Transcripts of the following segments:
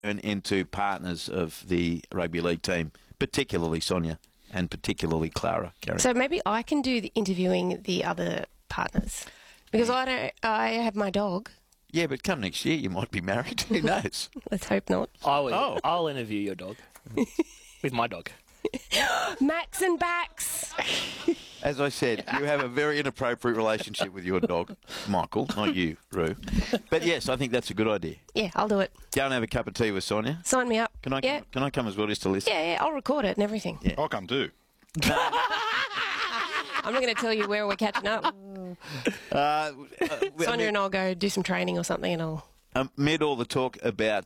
into partners of the rugby league team, particularly Sonia and particularly Clara. Gary. So maybe I can do the interviewing the other partners because I have my dog. Yeah, but come next year you might be married. Who knows? Let's hope not. I'll interview your dog with my dog. Max and Bax. As I said, you have a very inappropriate relationship with your dog, Michael, not you, Roo. But yes, I think that's a good idea. Yeah, I'll do it. Go and have a cup of tea with Sonia. Sign me up. Can I come as well just to listen? Yeah, I'll record it and everything. Yeah. I'll come too. I'm not going to tell you where we're catching up. Sonia and I'll go do some training or something and I'll... Amid all the talk about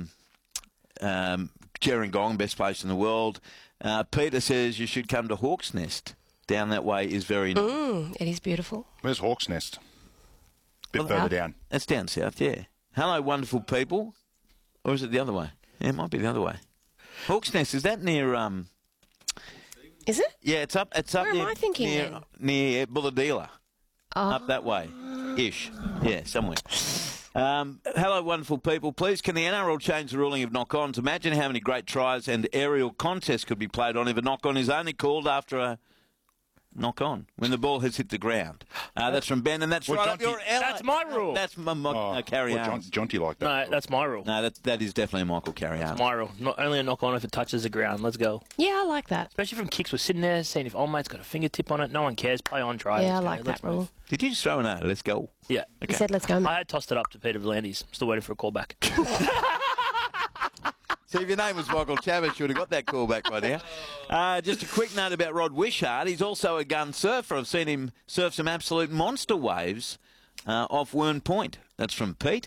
Gerringong, best place in the world, Peter says you should come to Hawk's Nest. Down that way is very nice. It is beautiful. Where's Hawk's Nest? Bit further down. That's down south, yeah. Hello, wonderful people. Or is it the other way? Yeah, it might be the other way. Hawk's Nest, is that near... Is it? Yeah, it's up Where near... am I thinking Near Bulladila. Oh. Up that way. Ish. Yeah, somewhere. Hello, wonderful people. Please, can the NRL change the ruling of knock-ons? Imagine how many great tries and aerial contests could be played on if a knock-on is only called after a knock-on, when the ball has hit the ground. That's from Ben, and that's right up your alley. That's my rule. That's Carry Arms. Jonty like that. No, that's my rule. No, that is definitely a Michael Carry Arms. My rule. Not only a knock on if it touches the ground. Let's go. Yeah, I like that. Especially from kicks. We're sitting there seeing if old mate's got a fingertip on it. No one cares. Play on, try. Yeah, I Let's go. like Let's that rule. move. Did you just throw an out? Let's go. Yeah. He said, let's go, mate. I had tossed it up to Peter V'landys. Still waiting for a call back. See, if your name was Michael Chavez, you would have got that call back by now. Just a quick note about Rod Wishart. He's also a gun surfer. I've seen him surf some absolute monster waves off Wern Point. That's from Pete.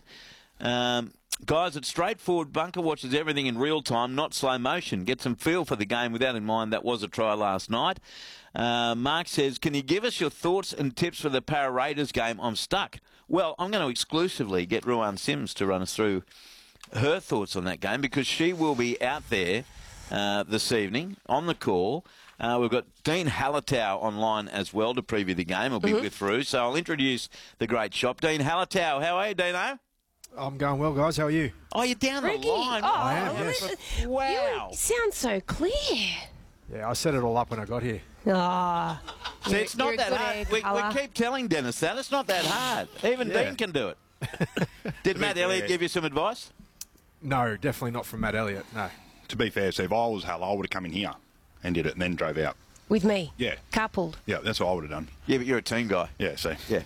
Guys, it's straightforward. Bunker watches everything in real time, not slow motion. Get some feel for the game with that in mind. That was a try last night. Mark says, can you give us your thoughts and tips for the Para Raiders game? I'm stuck. Well, I'm going to exclusively get Ruan Sims to run us through her thoughts on that game because she will be out there this evening on the call. We've got Dean Hallertau online as well to preview the game. He'll be with Roo. So I'll introduce the great shop. Dean Hallertau, how are you, Dino? I'm going well, guys. How are you? Oh, you're down Ricky. the line. Oh, I am, yes. Wow. You sound so clear. Yeah, I set it all up when I got here. Ah. See, it's not that hard. We keep telling Dennis that. It's not that hard. Even Dean can do it. Did Matt Elliott give you some advice? No, definitely not from Matt Elliott, no. To be fair, so if I was Hal, I would have come in here and did it and then drove out. With me? Yeah. Carpooled? Yeah, that's what I would have done. Yeah, but you're a team guy. Yeah, see. Yeah.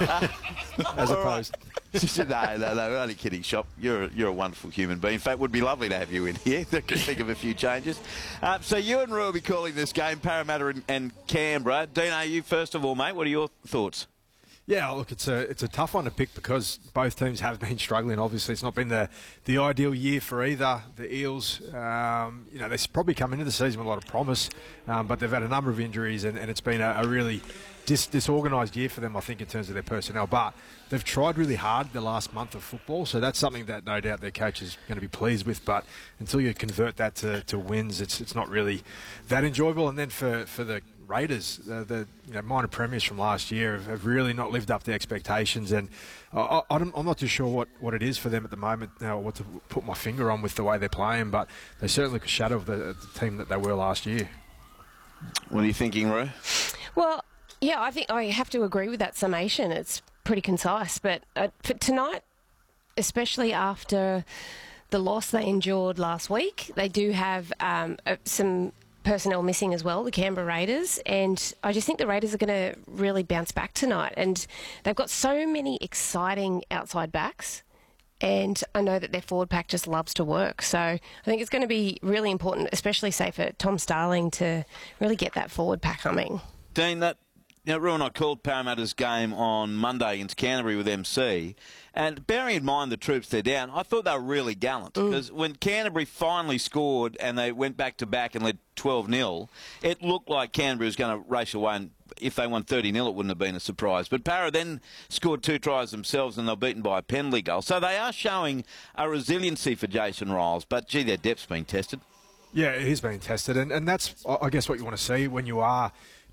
As opposed. No, only kidding, Shop. You're a wonderful human being. In fact, it would be lovely to have you in here. I can think of a few changes. So you and Roo will be calling this game, Parramatta and Canberra. Dino, you first of all, mate. What are your thoughts? Yeah, look, it's a tough one to pick because both teams have been struggling. Obviously, it's not been the ideal year for either. The Eels, they probably come into the season with a lot of promise, but they've had a number of injuries and it's been a really disorganised year for them, I think, in terms of their personnel. But they've tried really hard the last month of football, so that's something that no doubt their coach is going to be pleased with. But until you convert that to wins, it's not really that enjoyable. And then for the Raiders, the minor premiers from last year have really not lived up to expectations, and I'm not too sure what it is for them at the moment, what to put my finger on with the way they're playing, but they certainly look a shadow of the team that they were last year. What are you thinking, Roo? Well, yeah, I think I have to agree with that summation. It's pretty concise, but for tonight, especially after the loss they endured last week, they do have some personnel missing as well, the Canberra Raiders, and I just think the Raiders are going to really bounce back tonight, and they've got so many exciting outside backs, and I know that their forward pack just loves to work, so I think it's going to be really important, especially say for Tom Starling, to really get that forward pack humming. Dean, Roo and I called Parramatta's game on Monday against Canterbury with MC, and bearing in mind the troops they're down, I thought they were really gallant, because when Canterbury finally scored and they went back-to-back and led 12-0, it looked like Canterbury was going to race away, and if they won 30-0 it wouldn't have been a surprise. But Para then scored 2 tries themselves and they were beaten by a penalty goal. So they are showing a resiliency for Jason Riles, but gee, their depth's been tested. Yeah, it is being tested, and that's, I guess, what you want to see when you are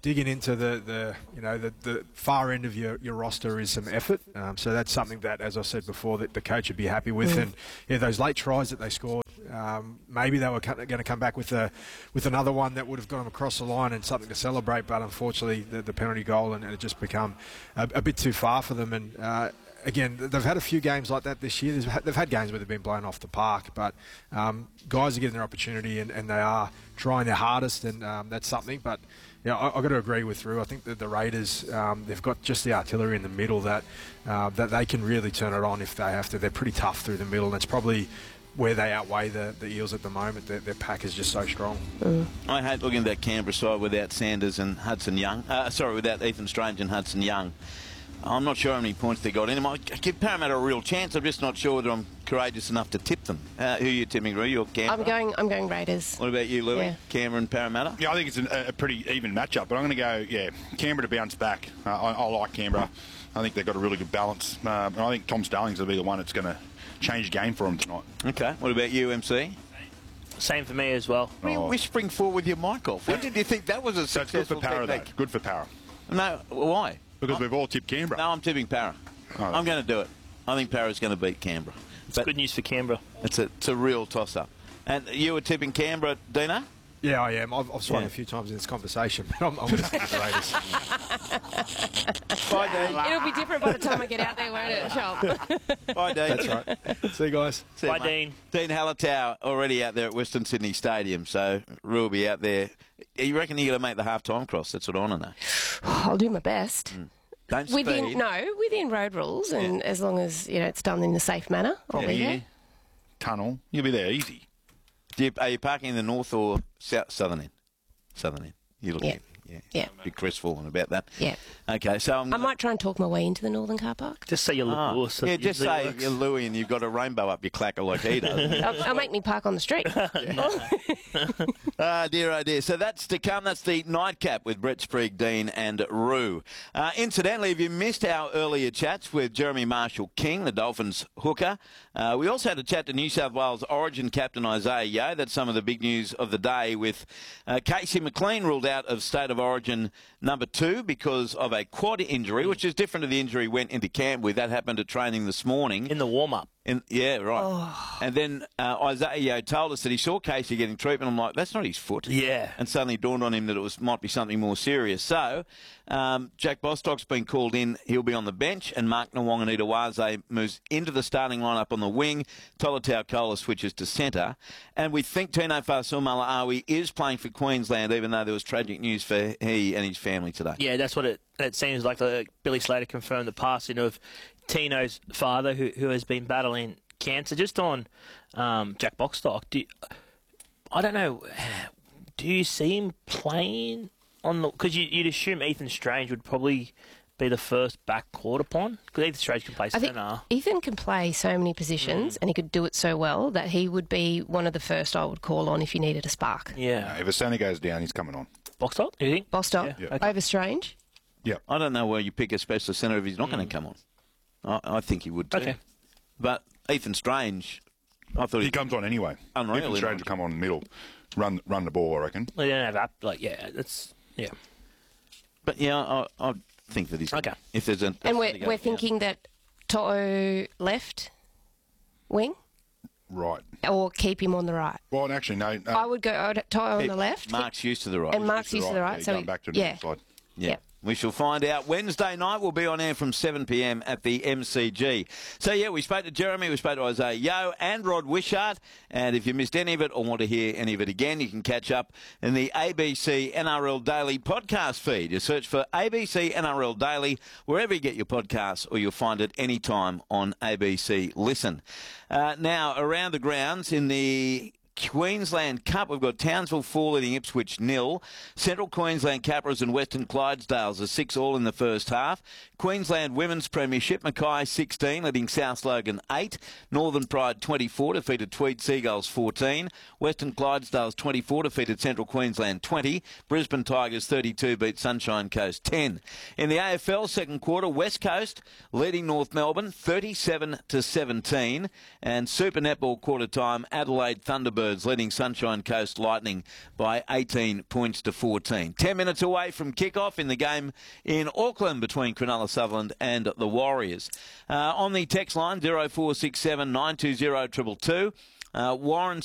digging into the far end of your roster is some effort. So that's something that, as I said before, that the coach would be happy with. And those late tries that they scored, maybe they were going to come back with another one that would have got them across the line and something to celebrate. But unfortunately, the penalty goal and it just become a bit too far for them. And again, they've had a few games like that this year. They've had games where they've been blown off the park, but guys are getting their opportunity and they are trying their hardest, and that's something. But yeah, I've got to agree with Rue. I think that the Raiders, they've got just the artillery in the middle that they can really turn it on if they have to. They're pretty tough through the middle, and that's probably where they outweigh the Eels at the moment. Their pack is just so strong. I hate looking at that Canberra side without Sanders and Hudson Young. Without Ethan Strange and Hudson Young. I'm not sure how many points they got in them. I give Parramatta a real chance. I'm just not sure whether I'm courageous enough to tip them. Who are you tipping, Roo? You're Canberra? I'm going Raiders. What about you, Louis? Yeah. Canberra and Parramatta? Yeah, I think it's a pretty even matchup, but I'm going to go, Canberra to bounce back. I like Canberra. I think they've got a really good balance. And I think Tom Starling's will be the one that's going to change the game for them tonight. Okay. What about you, MC? Same for me as well. What are you whispering for with your mic off? When did you think that was a So it's successful good for Para, technique? though. Good for Para. No, why? Because we've all tipped Canberra. No, I'm tipping Para. Oh, I'm going to do it. I think Para's going to beat Canberra. It's good news for Canberra. It's a real toss-up. And you were tipping Canberra, Dino? Yeah, I am. I've swung a few times in this conversation, but I'm going to stick with the Raiders. Bye, Dean. It'll be different by the time I get out there, won't it, Sean? Bye, Dean. That's right. See you guys. See you, Bye, mate. Dean. Dean Hallertau already out there at Western Sydney Stadium, so Rue will be out there. You reckon you're going to make the half-time cross? That's what I want to know. I'll do my best. Don't speed. Within road rules, and as long as it's done in a safe manner, I'll be there. Tunnel. You'll be there easy. Are you parking in the north or southern end? Southern end. You're looking at me. Yeah. Bit crestfallen about that. Yeah. Okay, so I might try and talk my way into the northern car park. Just say you're Lewis. yeah, just say you're Louis and you've got a rainbow up your clacker like he does. I'll make me park on the street. Dear, oh dear. So that's to come. That's the nightcap with Brett Sprague, Dean and Rue. Incidentally, if you missed our earlier chats with Jeremy Marshall-King, the Dolphins hooker, we also had a chat to New South Wales Origin captain Isaiah Yeo. That's some of the big news of the day, with Casey McLean ruled out of State of Origin number 2 because of a quad injury, which is different to the injury he went into camp with. That happened at training this morning. In the warm-up. Yeah, right. And then Isaiah Yeo told us that he saw Casey getting treatment. I'm like, that's not his foot. Yeah. And suddenly it dawned on him that it might be something more serious. So Jack Bostock's been called in. He'll be on the bench. And Mark Nawonga-Nitawaze moves into the starting lineup on the wing. Tolatau Kola switches to centre. And we think Tino Fa'asuamaleaui is playing for Queensland, even though there was tragic news for he and his family today. Yeah, that's what it seems like. Billy Slater confirmed the passing of Tino's father, who has been battling cancer. Just on Jack Bostock, I don't know, do you see him playing on the... Because you'd assume Ethan Strange would probably be the first back called upon, because Ethan Strange can play centre. I think Ethan can play so many positions, and he could do it so well that he would be one of the first I would call on if you needed a spark. Yeah. If Asani goes down, he's coming on. Bostock, do you think? Bostock, Yeah. over Strange. Yeah. I don't know where you pick a specialist centre if he's not going to come on. I think he would too. Okay. But Ethan Strange, I thought He comes on anyway. Unreal, Ethan Strange isn't will come on in the middle, run the ball, I reckon. They don't have that's... Yeah. But yeah, I think that he's Okay. If there's a And we're thinking that To'o left wing Right. or keep him on the right. Well, actually, no. I would go To'o on the left. Mark's used to the right. And Mark's used to the right. Yeah, So going back to the yeah. side. Yeah. Yeah. We shall find out. Wednesday night we'll be on air from 7 p.m. at the MCG. So, yeah, we spoke to Jeremy, we spoke to Isaiah Yeo and Rod Wishart. And if you missed any of it or want to hear any of it again, you can catch up in the ABC NRL Daily podcast feed. You search for ABC NRL Daily wherever you get your podcasts, or you'll find it anytime on ABC Listen. Now, around the grounds in the Queensland Cup, we've got Townsville 4 leading Ipswich 0. Central Queensland Capras and Western Clydesdales are 6 all in the first half. Queensland Women's Premiership, Mackay 16 leading South Logan 8. Northern Pride 24 defeated Tweed Seagulls 14. Western Clydesdales 24 defeated Central Queensland 20. Brisbane Tigers 32 beat Sunshine Coast 10. In the AFL second quarter, West Coast leading North Melbourne 37-17. And Super Netball quarter time, Adelaide Thunderbirds Thunderbirds leading Sunshine Coast Lightning by 18 points to 14. 10 minutes away from kick-off in the game in Auckland between Cronulla Sutherland and the Warriors. On the text line, 0467 920 222, Warren